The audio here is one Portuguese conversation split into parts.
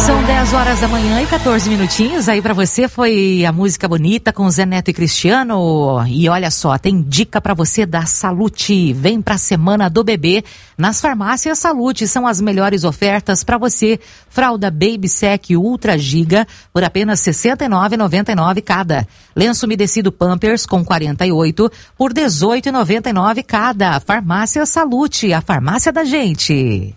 São 10 horas da manhã e 14 minutinhos. Aí pra você foi a música bonita com Zé Neto e Cristiano. E olha só, tem dica pra você da Salute. Vem pra Semana do Bebê nas farmácias Salute. São as melhores ofertas pra você. Fralda Baby Sec Ultra Giga por apenas R$ 69,99 cada. Lenço umedecido Pampers com 48 por R$ 18,99 cada. Farmácia Salute, a farmácia da gente.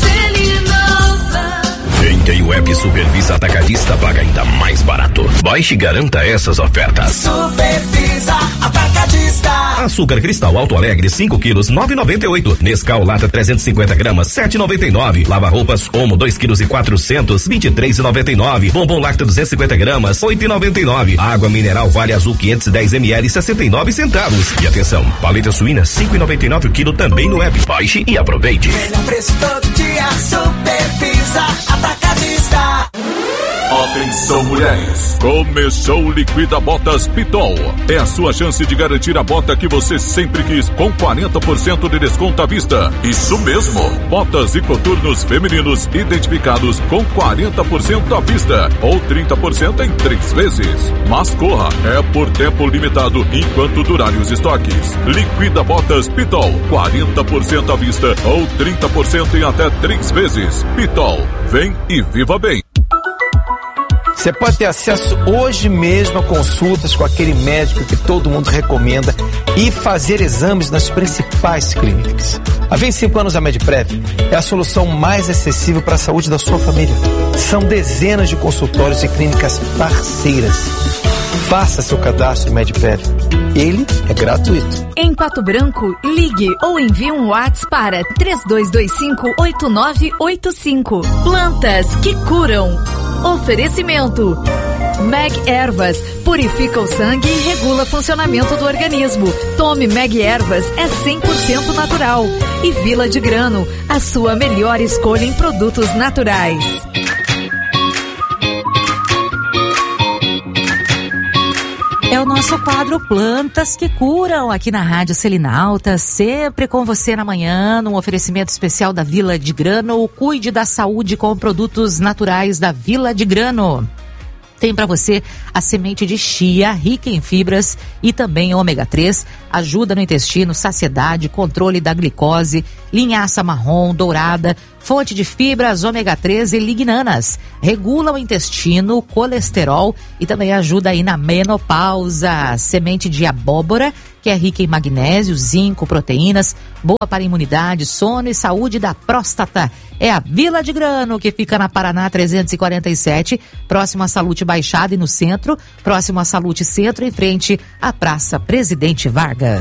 Quem tem o app Supervisa Atacadista paga ainda mais barato. Baixe e garanta essas ofertas. Supervisa Atacadista. Açúcar cristal Alto Alegre 5 quilos 9,98. Nescau lata 350 gramas 7,99. Lava roupas Omo 2 quilos e 400 23,99. Bombom Lacta 250 gramas 8,99. Água mineral Vale Azul 510 ml 69 centavos. E atenção, paleta suína 5,99 o quilo também no app. Baixe e aproveite. Melhor preço todo dia, Supervisa Atacadista. Atenção, mulheres! Começou o Liquida Botas Pitol. É a sua chance de garantir a bota que você sempre quis, com 40% de desconto à vista. Isso mesmo! Botas e coturnos femininos identificados com 40% à vista ou 30% em 3 vezes. Mas corra, é por tempo limitado enquanto durarem os estoques. Liquida Botas Pitol, 40% à vista ou 30% em até 3 vezes. Pitol, vem e viva bem! Você pode ter acesso hoje mesmo a consultas com aquele médico que todo mundo recomenda e fazer exames nas principais clínicas. Há 25 anos a Medprev é a solução mais acessível para a saúde da sua família. São dezenas de consultórios e clínicas parceiras. Faça seu cadastro Medprev. Ele é gratuito. Em Pato Branco, ligue ou envie um WhatsApp para 3225-8985. Plantas que curam. Oferecimento. Meg Ervas purifica o sangue e regula o funcionamento do organismo. Tome Meg Ervas, é 100% natural. E Vila de Grano, a sua melhor escolha em produtos naturais. É o nosso quadro Plantas que Curam aqui na Rádio Selinalta, sempre com você na manhã, num oferecimento especial da Vila de Grano. Cuide da saúde com produtos naturais da Vila de Grano. Tem para você a semente de chia, rica em fibras e também ômega 3, ajuda no intestino, saciedade, controle da glicose, linhaça marrom, dourada, fonte de fibras, ômega 3 e lignanas, regula o intestino, colesterol e também ajuda aí na menopausa. Semente de abóbora, que é rica em magnésio, zinco, proteínas, boa para a imunidade, sono e saúde da próstata. É a Vila de Grano, que fica na Paraná 347, próximo à Salute Baixada e no centro, próximo à Salute Centro, em frente à Praça Presidente Vargas.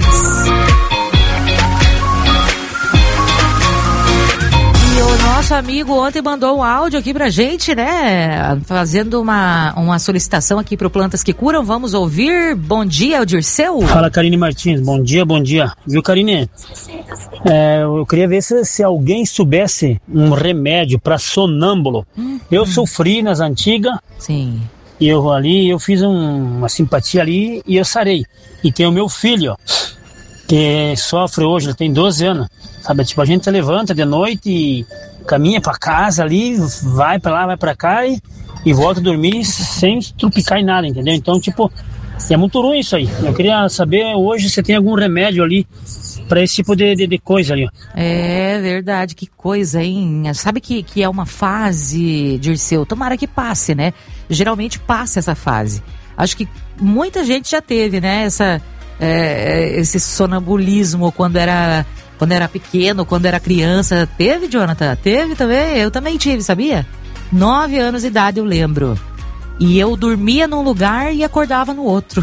E o nosso amigo ontem mandou um áudio aqui pra gente, né? Fazendo uma solicitação aqui pro Plantas que Curam. Vamos ouvir. Bom dia, o Dirceu. Fala, Karine Martins. Bom dia, bom dia. Viu, Karine? Eu queria ver se alguém soubesse um remédio pra sonâmbulo. Eu sofri nas antigas. Sim. E eu fiz uma simpatia ali e eu sarei. E tem o meu filho, ó, que sofre hoje, ele tem 12 anos. Sabe, tipo, a gente levanta de noite e caminha pra casa ali, vai pra lá, vai pra cá e volta a dormir sem trupicar em nada, entendeu? Então, tipo, é muito ruim isso aí. Eu queria saber hoje se tem algum remédio ali pra esse tipo de coisa ali, ó. É verdade, que coisa, hein? Sabe que é uma fase, Dirceu? Tomara que passe, né? Geralmente passa essa fase. Acho que muita gente já teve, né? Esse sonambulismo quando era pequeno, quando era criança. Teve, Jonathan? Teve também? Eu também tive, sabia? 9 anos de idade, eu lembro. E eu dormia num lugar e acordava no outro.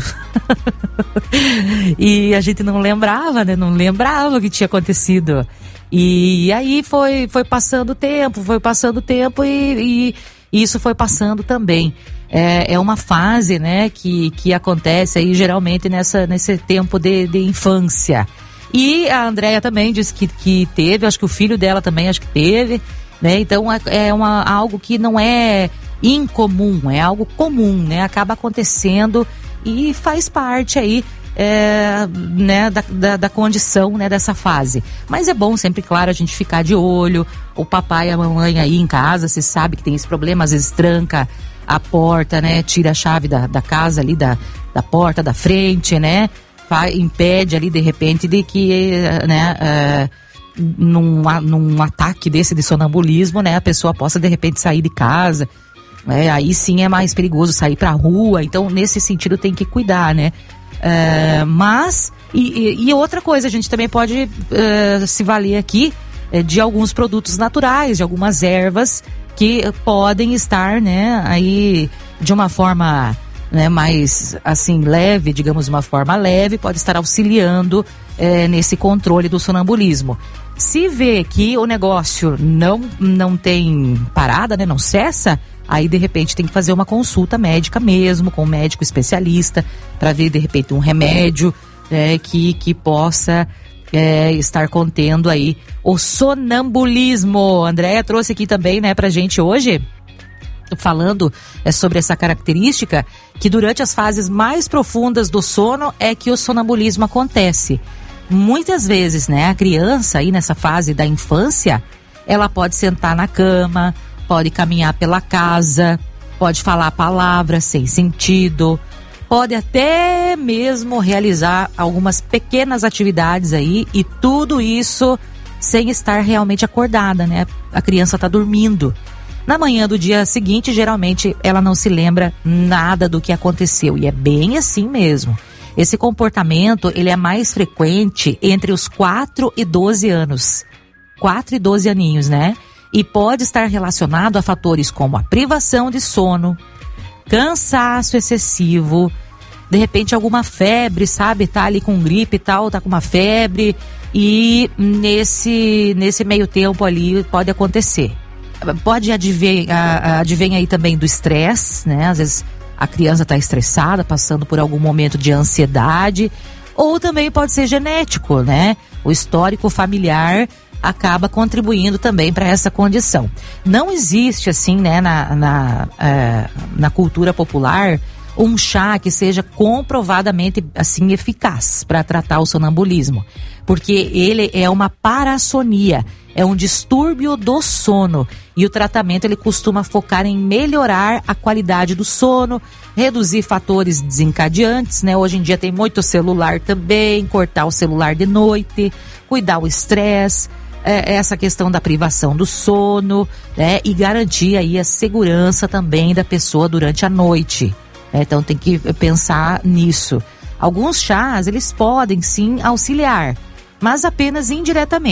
E a gente não lembrava, né? Não lembrava o que tinha acontecido. E aí foi passando o tempo e isso foi passando também. É uma fase, né, que acontece aí geralmente nesse tempo de infância. E a Andréia também disse que teve, acho que o filho dela também acho que teve, né? Então algo que não é incomum, é algo comum, né? Acaba acontecendo e faz parte aí né, da condição, né, dessa fase. Mas é bom sempre, claro, a gente ficar de olho, o papai e a mamãe aí em casa, você sabe que tem esse problema, às vezes tranca a porta, né, tira a chave da casa ali, da porta da frente, né, impede ali de repente de que, né, num ataque desse de sonambulismo, né, a pessoa possa de repente sair de casa, aí sim é mais perigoso sair pra rua, então nesse sentido tem que cuidar, né. Mas, e outra coisa, a gente também pode se valer aqui de alguns produtos naturais, de algumas ervas que podem estar, né, aí de uma forma, né, mais assim leve, digamos, uma forma leve, pode estar auxiliando nesse controle do sonambulismo. Se vê que o negócio não tem parada, né, não cessa, aí de repente tem que fazer uma consulta médica mesmo, com um médico especialista, para ver de repente um remédio que possa estar contendo aí o sonambulismo. Andréia trouxe aqui também, né, pra gente hoje, falando sobre essa característica, que durante as fases mais profundas do sono é que o sonambulismo acontece. Muitas vezes, né, a criança aí nessa fase da infância, ela pode sentar na cama, pode caminhar pela casa, pode falar palavras sem sentido, pode até mesmo realizar algumas pequenas atividades aí, e tudo isso sem estar realmente acordada, né? A criança está dormindo. Na manhã do dia seguinte, geralmente, ela não se lembra nada do que aconteceu, e é bem assim mesmo. Esse comportamento, ele é mais frequente entre os 4 e 12 anos. 4 e 12 aninhos, né? E pode estar relacionado a fatores como a privação de sono, cansaço excessivo, de repente alguma febre, sabe? Tá ali com gripe e tal, tá com uma febre, e nesse meio tempo ali pode acontecer. Pode advém aí também do estresse, né? Às vezes a criança está estressada, passando por algum momento de ansiedade, ou também pode ser genético, né? O histórico familiar acaba contribuindo também para essa condição. Não existe assim, né, na cultura popular, um chá que seja comprovadamente assim eficaz para tratar o sonambulismo, porque ele é uma parassonia, é um distúrbio do sono, e o tratamento ele costuma focar em melhorar a qualidade do sono, reduzir fatores desencadeantes, né? Hoje em dia tem muito celular também, cortar o celular de noite, cuidar o estresse, essa questão da privação do sono, né? E garantir aí a segurança também da pessoa durante a noite. Então tem que pensar nisso. Alguns chás, eles podem sim auxiliar, mas apenas indiretamente.